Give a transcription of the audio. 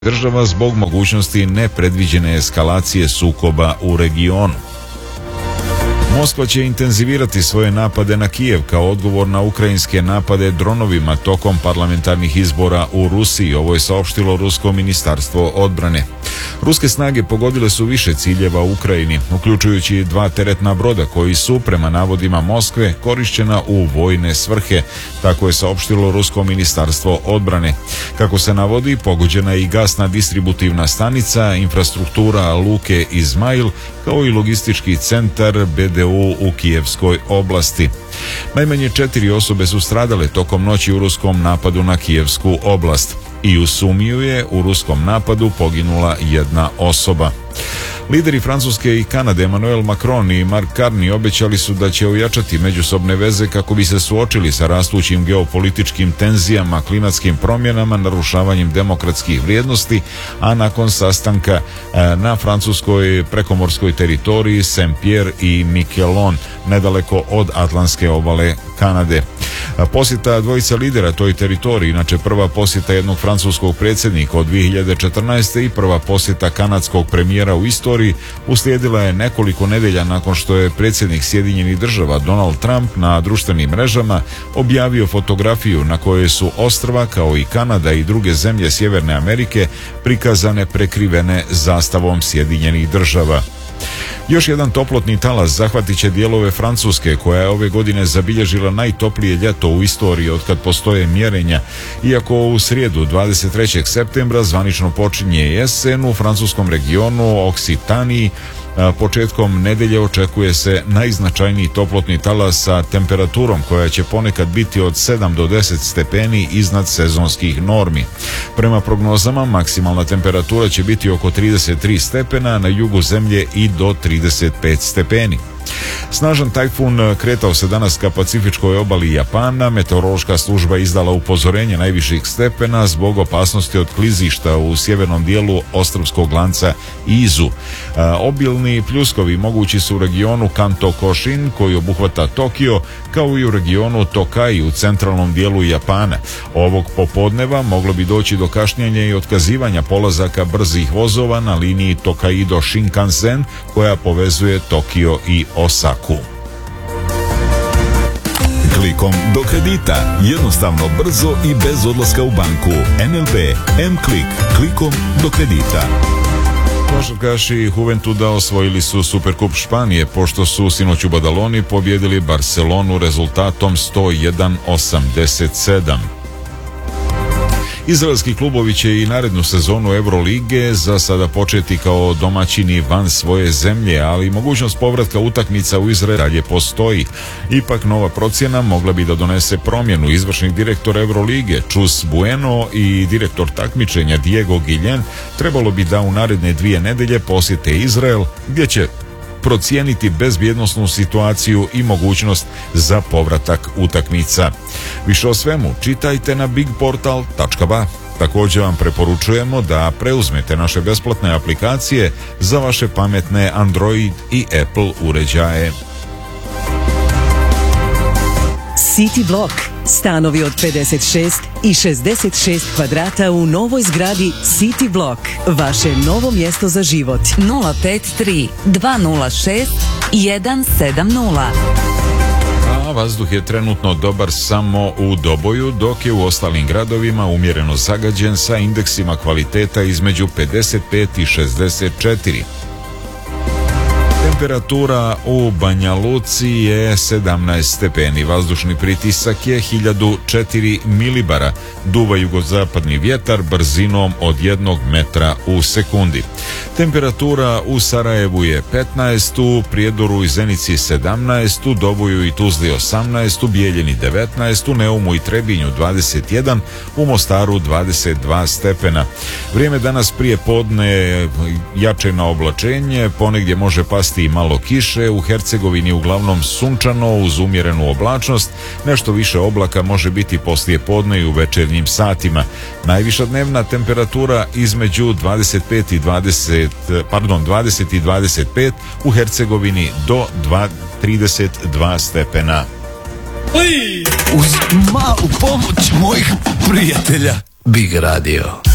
država zbog mogućnosti nepredviđene eskalacije sukoba u regionu. Moskva će intenzivirati svoje napade na Kijev kao odgovor na ukrajinske napade dronovima tokom parlamentarnih izbora u Rusiji, ovo je saopštilo Rusko ministarstvo odbrane. Ruske snage pogodile su više ciljeva u Ukrajini, uključujući 2 teretna broda koji su, prema navodima Moskve, korišćena u vojne svrhe, tako je saopštilo Rusko ministarstvo odbrane. Kako se navodi, pogođena je i gasna distributivna stanica, infrastruktura luke Izmail, kao i logistički centar BDU u Kijevskoj oblasti. Najmanje 4 osobe su stradale tokom noći u ruskom napadu na Kijevsku oblast. I u Sumiju je u ruskom napadu poginula 1 osoba. Lideri Francuske i Kanade Emmanuel Macron i Mark Carney obećali su da će ojačati međusobne veze kako bi se suočili sa rastućim geopolitičkim tenzijama, klimatskim promjenama, narušavanjem demokratskih vrijednosti, a nakon sastanka na francuskoj prekomorskoj teritoriji Saint-Pierre i Miquelon, nedaleko od Atlantske obale Kanade. Posjeta dvojica lidera toj teritoriji, inače prva posjeta jednog francuskog predsjednika od 2014. i prva posjeta kanadskog premijera u istoriji, uslijedila je nekoliko nedelja nakon što je predsjednik Sjedinjenih Država Donald Trump na društvenim mrežama objavio fotografiju na kojoj su ostrva kao i Kanada i druge zemlje Sjeverne Amerike prikazane prekrivene zastavom Sjedinjenih Država. Još jedan toplotni talas zahvatit će dijelove Francuske, koja je ove godine zabilježila najtoplije ljeto u istoriji otkad postoje mjerenja. Iako u srijedu 23. septembra zvanično počinje jesen u francuskom regionu Oksitaniji, početkom nedelje očekuje se najznačajniji toplotni talas sa temperaturom koja će ponekad biti od 7 do 10 stepeni iznad sezonskih normi. Prema prognozama, maksimalna temperatura će biti oko 33 stepena, na jugu zemlje i do 35 stepeni. Snažan tajfun kretao se danas ka pacifičkoj obali Japana. Meteorološka služba izdala upozorenje najviših stepena zbog opasnosti od klizišta u sjevernom dijelu ostrvskog lanca Izu. Obilni pljuskovi mogući su u regionu Kanto Koshin, koji obuhvata Tokio, kao i u regionu Tokai u centralnom dijelu Japana. Ovog popodneva moglo bi doći do kašnjenja i otkazivanja polazaka brzih vozova na liniji Tokaido Shinkansen, koja povezuje Tokio i Osaku. Klikom do kredita. Jednostavno, brzo i bez odlaska u banku. NLB M-Klik. Klikom do kredita. Košarkaši Juventuda osvojili su Superkup Španije pošto su sinoć u Badaloni pobjedili Barcelonu rezultatom 101-87. Izraelski klubovi će i narednu sezonu Eurolige za sada početi kao domaćini van svoje zemlje, ali mogućnost povratka utakmica u Izrael dalje postoji. Ipak nova procjena mogla bi da donese promjenu. Izvršni direktor Eurolige Chus Bueno i direktor takmičenja Diego Guillen trebalo bi da u naredne 2 nedelje posjete Izrael, gdje će procijeniti bezbjednosnu situaciju i mogućnost za povratak utakmica. Više o svemu čitajte na bigportal.ba. Također vam preporučujemo da preuzmete naše besplatne aplikacije za vaše pametne Android i Apple uređaje. City Block. Stanovi od 56 i 66 kvadrata u novoj zgradi City Block. Vaše novo mjesto za život. 053 206 170. A vazduh je trenutno dobar samo u Doboju, dok je u ostalim gradovima umjereno zagađen sa indeksima kvaliteta između 55 i 64. Temperatura u Banja Luci je 17 stepeni, vazdušni pritisak je 1004 milibara, duva jugozapadni vjetar brzinom od 1 metra u sekundi. Temperatura u Sarajevu je 15, u Prijedoru i Zenici 17, u Doboju i Tuzli 18, u Bijeljini 19, u Neumu i Trebinju 21, u Mostaru 22 stepena. Vrijeme danas prije podne jače na oblačenje, ponegdje može pasti i malo kiše, u Hercegovini uglavnom sunčano uz umjerenu oblačnost, nešto više oblaka može biti poslije podne i u večernjim satima. Najviša dnevna temperatura između 20 i 25, u Hercegovini do 32 stepena. Uz malu pomoć mojih prijatelja Big Radio.